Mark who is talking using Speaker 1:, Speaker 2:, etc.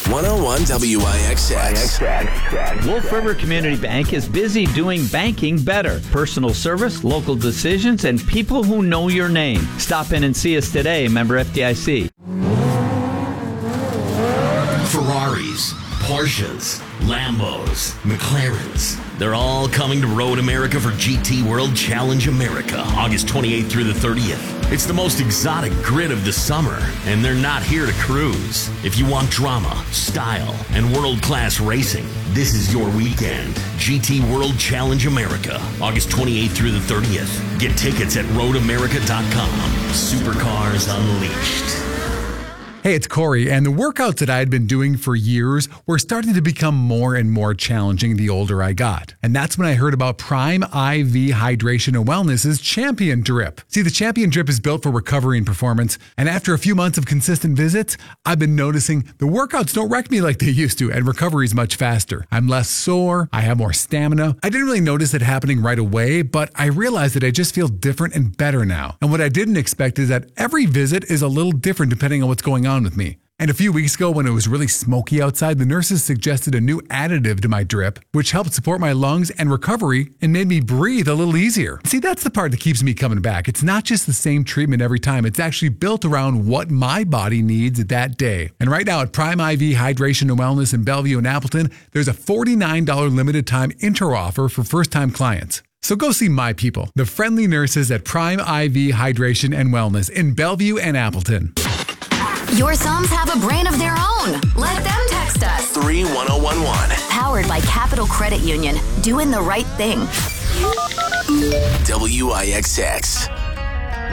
Speaker 1: 101 WIXX.
Speaker 2: Wolf River Community Bank is busy doing banking better. Personal service, local decisions, and people who know your name. Stop in and see us today, member FDIC.
Speaker 3: Ferraris, Porsches, Lambos, McLarens. They're all coming to Road America for GT World Challenge America, August 28th through the 30th. It's the most exotic grid of the summer, and they're not here to cruise. If you want drama, style, and world-class racing, this is your weekend. GT World Challenge America, August 28th through the 30th. Get tickets at roadamerica.com. Supercars Unleashed.
Speaker 4: Hey, it's Corey, and the workouts that I had been doing for years were starting to become more and more challenging the older I got. And that's when I heard about Prime IV Hydration and Wellness's Champion Drip. See, the Champion Drip is built for recovery and performance, and after a few months of consistent visits, I've been noticing the workouts don't wreck me like they used to, and recovery is much faster. I'm less sore, I have more stamina. I didn't really notice it happening right away, but I realized that I just feel different and better now. And what I didn't expect is that every visit is a little different depending on what's going on with me. And a few weeks ago, when it was really smoky outside, the nurses suggested a new additive to my drip, which helped support my lungs and recovery and made me breathe a little easier. See, that's the part that keeps me coming back. It's not just the same treatment every time. It's actually built around what my body needs that day. And right now at Prime IV Hydration and Wellness in Bellevue and Appleton, there's a $49 limited time intro offer for first-time clients. So go see my people, the friendly nurses at Prime IV Hydration and Wellness in Bellevue and Appleton.
Speaker 5: Your thumbs have a brain of their own. Let them text us.
Speaker 1: 31011.
Speaker 5: Powered by Capital Credit Union. Doing the right thing.
Speaker 1: WIXX.